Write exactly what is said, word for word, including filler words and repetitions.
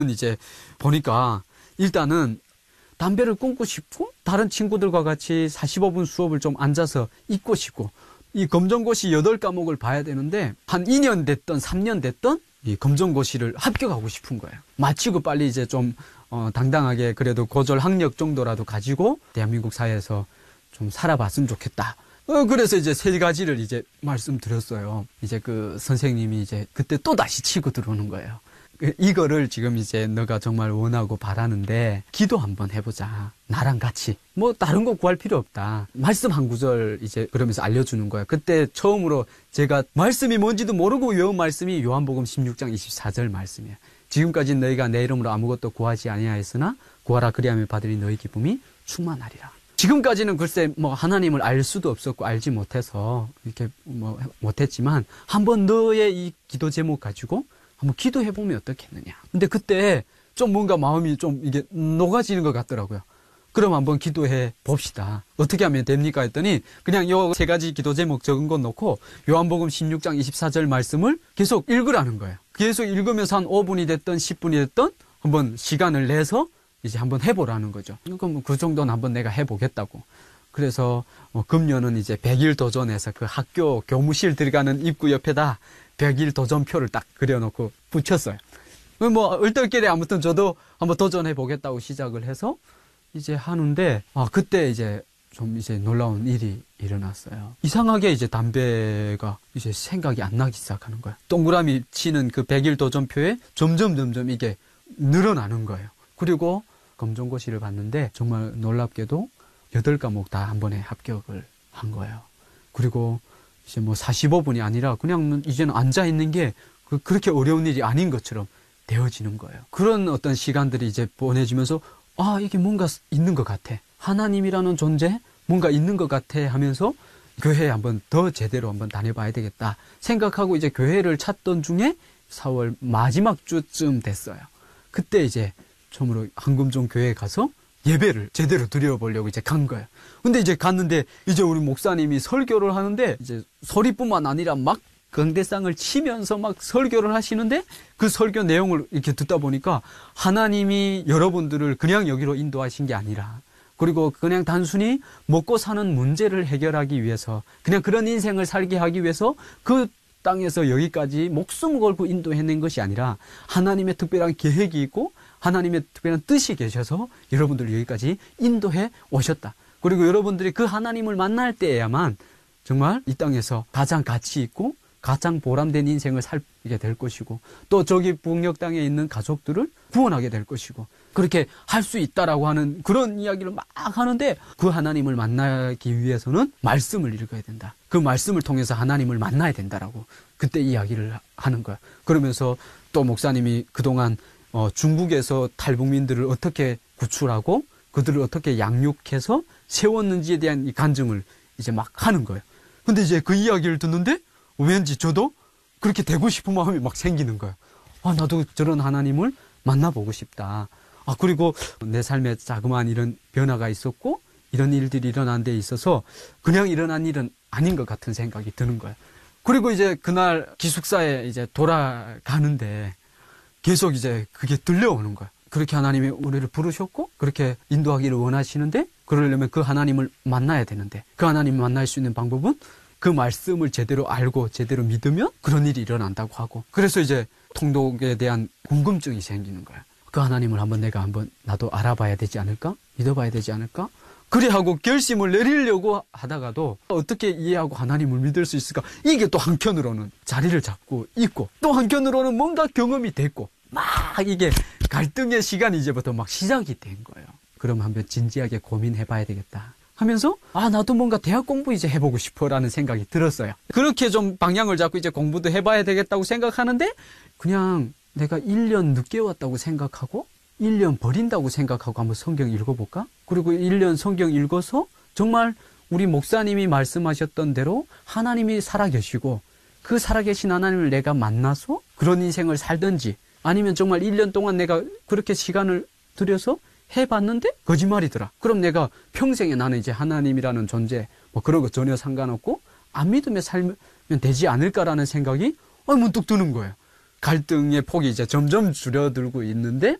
이제 보니까 일단은 담배를 끊고 싶고 다른 친구들과 같이 사십오 분 수업을 좀 앉아서 읽고 싶고 이 검정고시 여덟 과목을 봐야 되는데 한 이 년 됐던 삼 년 됐던 이 검정고시를 합격하고 싶은 거예요. 마치고 빨리 이제 좀 어, 당당하게 그래도 고졸 학력 정도라도 가지고 대한민국 사회에서 좀 살아봤으면 좋겠다. 어, 그래서 이제 세 가지를 이제 말씀드렸어요. 이제 그 선생님이 이제 그때 또 다시 치고 들어오는 거예요. 이거를 지금 이제 너가 정말 원하고 바라는데 기도 한번 해보자. 나랑 같이. 뭐 다른 거 구할 필요 없다. 말씀 한 구절 이제 그러면서 알려주는 거야. 그때 처음으로 제가 말씀이 뭔지도 모르고 외운 말씀이 요한복음 십육 장 이십사 절 말씀이에요. 지금까지 너희가 내 이름으로 아무것도 구하지 아니하였으나 구하라 그리하면 받으리 너희 기쁨이 충만하리라. 지금까지는 글쎄 뭐 하나님을 알 수도 없었고 알지 못해서 이렇게 뭐 못했지만 한번 너의 이 기도 제목 가지고 한번 기도해보면 어떻겠느냐. 근데 그때 좀 뭔가 마음이 좀 이게 녹아지는 것 같더라고요. 그럼 한번 기도해 봅시다. 어떻게 하면 됩니까? 했더니 그냥 요 세 가지 기도 제목 적은 거 놓고 요한복음 십육 장 이십사 절 말씀을 계속 읽으라는 거예요. 계속 읽으면서 한 오 분이 됐든 십 분이 됐든 한번 시간을 내서 이제 한번 해보라는 거죠. 그럼 그 정도는 한번 내가 해보겠다고. 그래서 어, 금년은 이제 백 일 도전해서 그 학교 교무실 들어가는 입구 옆에다 백 일 도전표를 딱 그려놓고 붙였어요. 뭐 얼떨결에 아무튼 저도 한번 도전해 보겠다고 시작을 해서 이제 하는데 아 그때 이제 좀 이제 놀라운 일이 일어났어요. 이상하게 이제 담배가 이제 생각이 안 나기 시작하는 거예요. 동그라미 치는 그 백 일 도전표에 점점 점점 이게 늘어나는 거예요. 그리고 검정고시를 봤는데 정말 놀랍게도 여덟 과목 다 한 번에 합격을 한 거예요. 그리고 이제 뭐 사십오 분이 아니라 그냥 이제는 앉아 있는 게 그렇게 어려운 일이 아닌 것처럼 되어지는 거예요. 그런 어떤 시간들이 이제 보내지면서 아 이게 뭔가 있는 것 같아. 하나님이라는 존재 뭔가 있는 것 같아 하면서 교회에 한번 더 제대로 한번 다녀봐야 되겠다 생각하고 이제 교회를 찾던 중에 사월 마지막 주쯤 됐어요. 그때 이제 처음으로 한금종 교회에 가서 예배를 제대로 드려보려고 이제 간 거예요. 근데 이제 갔는데 이제 우리 목사님이 설교를 하는데 이제 소리뿐만 아니라 막 경대상을 치면서 막 설교를 하시는데 그 설교 내용을 이렇게 듣다 보니까 하나님이 여러분들을 그냥 여기로 인도하신 게 아니라 그리고 그냥 단순히 먹고 사는 문제를 해결하기 위해서 그냥 그런 인생을 살게 하기 위해서 그 땅에서 여기까지 목숨 걸고 인도해낸 것이 아니라 하나님의 특별한 계획이 있고 하나님의 특별한 뜻이 계셔서 여러분들 여기까지 인도해 오셨다. 그리고 여러분들이 그 하나님을 만날 때에야만 정말 이 땅에서 가장 가치 있고 가장 보람된 인생을 살게 될 것이고 또 저기 북녘 땅에 있는 가족들을 구원하게 될 것이고 그렇게 할 수 있다라고 하는 그런 이야기를 막 하는데 그 하나님을 만나기 위해서는 말씀을 읽어야 된다. 그 말씀을 통해서 하나님을 만나야 된다라고 그때 이야기를 하는 거야. 그러면서 또 목사님이 그동안 어, 중국에서 탈북민들을 어떻게 구출하고 그들을 어떻게 양육해서 세웠는지에 대한 이 간증을 이제 막 하는 거예요. 근데 이제 그 이야기를 듣는데 왠지 저도 그렇게 되고 싶은 마음이 막 생기는 거예요. 아, 나도 저런 하나님을 만나보고 싶다. 아, 그리고 내 삶에 자그마한 이런 변화가 있었고 이런 일들이 일어난 데 있어서 그냥 일어난 일은 아닌 것 같은 생각이 드는 거예요. 그리고 이제 그날 기숙사에 이제 돌아가는데 계속 이제 그게 들려오는 거예요. 그렇게 하나님이 우리를 부르셨고 그렇게 인도하기를 원하시는데 그러려면 그 하나님을 만나야 되는데 그 하나님을 만날 수 있는 방법은 그 말씀을 제대로 알고 제대로 믿으면 그런 일이 일어난다고 하고 그래서 이제 통독에 대한 궁금증이 생기는 거예요. 그 하나님을 한번 내가 한번 나도 알아봐야 되지 않을까? 믿어봐야 되지 않을까? 그래 하고 결심을 내리려고 하다가도 어떻게 이해하고 하나님을 믿을 수 있을까? 이게 또 한편으로는 자리를 잡고 있고 또 한편으로는 뭔가 경험이 됐고 막 이게 갈등의 시간이 이제부터 막 시작이 된 거예요. 그럼 한번 진지하게 고민해봐야 되겠다 하면서 아 나도 뭔가 대학 공부 이제 해보고 싶어라는 생각이 들었어요. 그렇게 좀 방향을 잡고 이제 공부도 해봐야 되겠다고 생각하는데 그냥 내가 일 년 늦게 왔다고 생각하고 일 년 버린다고 생각하고 한번 성경 읽어볼까? 그리고 일 년 성경 읽어서 정말 우리 목사님이 말씀하셨던 대로 하나님이 살아계시고 그 살아계신 하나님을 내가 만나서 그런 인생을 살든지 아니면 정말 일 년 동안 내가 그렇게 시간을 들여서 해봤는데 거짓말이더라. 그럼 내가 평생에 나는 이제 하나님이라는 존재 뭐 그런 거 전혀 상관없고 안 믿으며 살면 되지 않을까라는 생각이 문득 드는 거예요. 갈등의 폭이 이제 점점 줄어들고 있는데